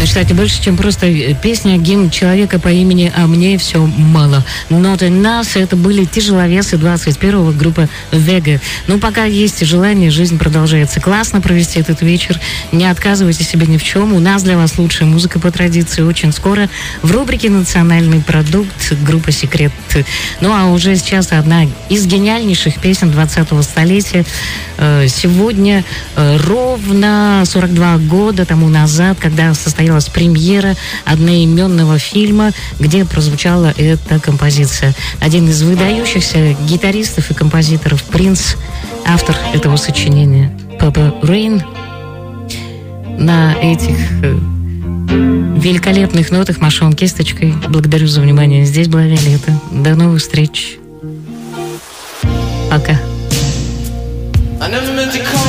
кстати, больше, чем просто песня, гимн человека по имени «А мне все мало». Not Enough. Это были тяжеловесы 21-го, группа Vega. Ну, пока есть желание, жизнь продолжается. Классно провести этот вечер. Не отказывайте себе ни в чем. У нас для вас лучшая музыка по традиции. Очень скоро в рубрике «Национальный продукт» группа «Секрет». Ну, а уже сейчас одна из гениальнейших песен 20-го столетия. Сегодня ровно 42 года тому назад, когда состоялась премьера одноименного фильма, где прозвучала эта композиция. Один из выдающихся гитаристов и композиторов Принц, автор этого сочинения, Purple Rain. На этих великолепных нотах машу вам кисточкой. Благодарю за внимание. Здесь была Виолетта. До новых встреч. Пока.